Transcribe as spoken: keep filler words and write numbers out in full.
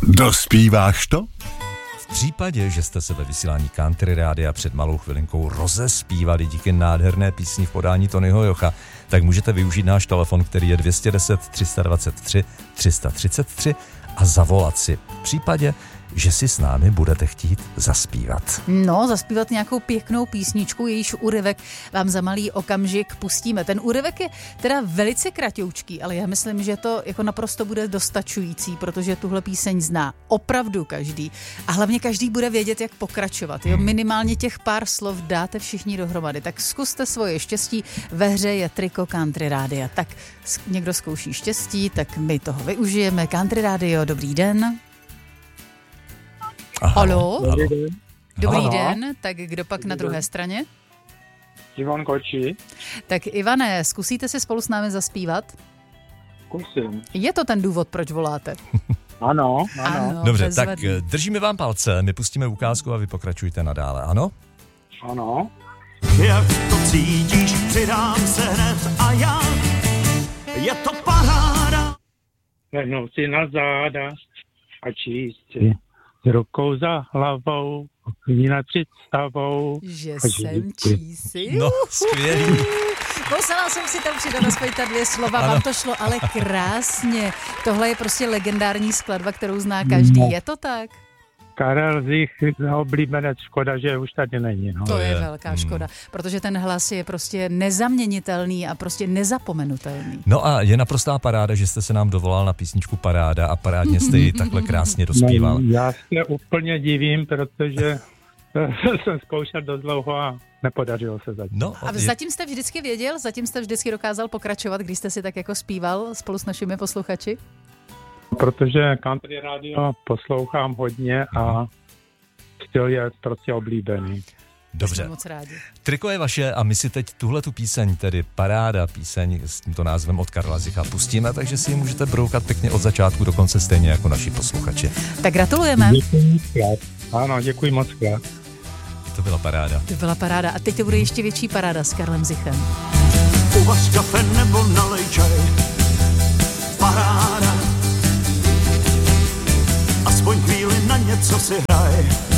Dospíváš to? V případě, že jste se ve vysílání Country Rádia před malou chvilinkou rozespívali díky nádherné písni v podání Tonyho Jocha, tak můžete využít náš telefon, který je dvě stě deset, tři sta dvacet tři, tři sta třicet tři a zavolat si. V případě, že si s námi budete chtít zaspívat. No, zaspívat nějakou pěknou písničku, jejíž úryvek vám za malý okamžik pustíme. Ten úryvek je teda velice kratoučký, ale já myslím, že to jako naprosto bude dostačující, protože tuhle píseň zná opravdu každý. A hlavně každý bude vědět, jak pokračovat. Jo? Minimálně těch pár slov dáte všichni dohromady. Tak zkuste svoje štěstí. Ve hře je triko Country Rádia. Tak někdo zkouší štěstí, tak my toho využijeme. Country Rádio, dobrý den. Aha, Halo? halo. Dobrý Halo. den, tak kdo pak na druhé straně? Ivan Kočí. Tak Ivane, zkusíte si spolu s námi zaspívat? Kusím. Je to ten důvod, proč voláte? Ano, ano. Ano, Dobře, bezvadný. tak držíme vám palce, my pustíme ukázku a vy pokračujte nadále, ano? Ano. Jak to cítíš, přidám se hned a já. Je to paráda. Lehnout si na záda a číst si s rukou za hlavou, nad představou. Že a jsem žít. čísi. No, skvělý. Musela jsem si tam přidat aspoň ta dvě slova, Ano. vám to šlo ale krásně. Tohle je prostě legendární skladba, kterou zná každý. No. Je to tak? Karel Zich, oblíbenec, škoda, že už tady není. No. To je je, velká škoda, protože ten hlas je prostě nezaměnitelný a prostě nezapomenutelný. No a je naprostá paráda, že jste se nám dovolal na písničku Paráda a parádně jste ji takhle krásně dospíval. No, já se úplně divím, protože jsem zkoušel dost dlouho a nepodařilo se zatím. No, A je, zatím jste vždycky věděl, zatím jste vždycky dokázal pokračovat, když jste si tak jako zpíval spolu s našimi posluchači? Protože country radio poslouchám hodně a styl je prostě oblíbený. dobře. Jsme moc rádi. Triko je vaše a my si teď tuhle tu píseň, tedy Paráda, píseň s tímto názvem od Karla Zicha pustíme, takže si ji můžete broukat pěkně od začátku do konce stejně jako naši posluchači. Tak gratulujeme. Děkuji moc krát. Ano, děkuji moc krát. To byla paráda. To byla paráda. A teď to bude ještě větší paráda s Karlem Zichem. Uvař kafe nebo nalej čaj. Paráda. Aspoň chvíli na něco si hraj.